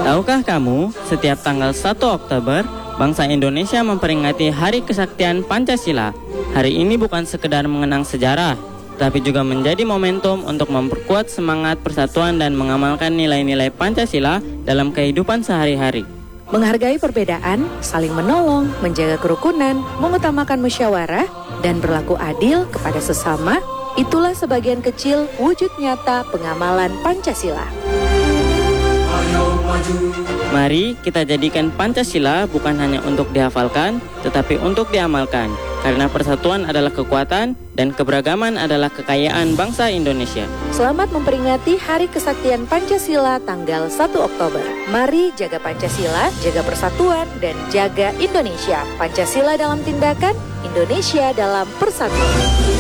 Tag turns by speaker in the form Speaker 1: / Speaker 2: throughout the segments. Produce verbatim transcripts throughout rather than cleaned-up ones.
Speaker 1: Tahukah kamu, setiap tanggal satu Oktober, bangsa Indonesia memperingati Hari Kesaktian Pancasila. Hari ini bukan sekedar mengenang sejarah, tapi juga menjadi momentum untuk memperkuat semangat persatuan dan mengamalkan nilai-nilai Pancasila dalam kehidupan sehari-hari.
Speaker 2: Menghargai perbedaan, saling menolong, menjaga kerukunan, mengutamakan musyawarah, dan berlaku adil kepada sesama, itulah sebagian kecil wujud nyata pengamalan Pancasila.
Speaker 1: Mari kita jadikan Pancasila bukan hanya untuk dihafalkan, tetapi untuk diamalkan. Karena persatuan adalah kekuatan dan keberagaman adalah kekayaan bangsa Indonesia.
Speaker 2: Selamat memperingati Hari Kesaktian Pancasila tanggal satu Oktober. Mari jaga Pancasila, jaga persatuan, dan jaga Indonesia. Pancasila dalam tindakan, Indonesia dalam persatuan.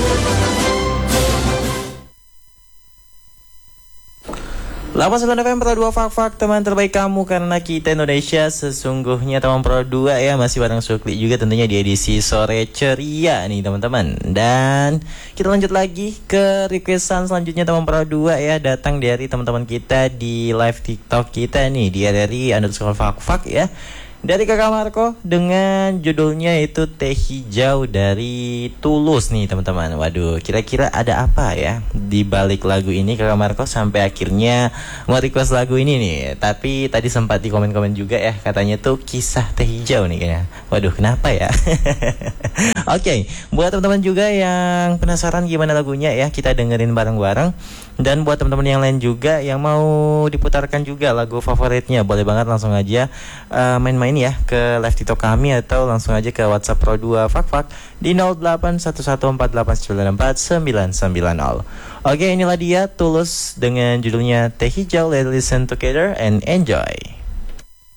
Speaker 3: delapan puluh sembilan F M Pro dua Fak-Fak, teman terbaik kamu karena kita Indonesia sesungguhnya. Teman Pro dua ya, masih bareng Sukli juga tentunya di edisi sore ceria nih teman-teman. Dan kita lanjut lagi ke requestan selanjutnya teman Pro dua ya, datang dari teman-teman kita di live TikTok kita nih di R R I underscore Fak-Fak ya, dari Kakak Marco dengan judulnya itu Teh Hijau dari Tulus nih teman-teman. Waduh, kira-kira ada apa ya di balik lagu ini Kakak Marco sampai akhirnya mau request lagu ini nih. Tapi tadi sempat di komen-komen juga ya, katanya tuh kisah Teh Hijau nih kayaknya. Waduh, kenapa ya? Oke, okay, buat teman-teman juga yang penasaran gimana lagunya ya, kita dengerin bareng-bareng. Dan buat teman-teman yang lain juga yang mau diputarkan juga lagu favoritnya, boleh banget langsung aja uh, main-main ya ke live TikTok kami, atau langsung aja ke WhatsApp Pro dua Fak-Fak di nol delapan satu satu empat delapan sembilan empat sembilan sembilan nol. Oke, inilah dia Tulus dengan judulnya Teh Hijau. Let's listen together and enjoy.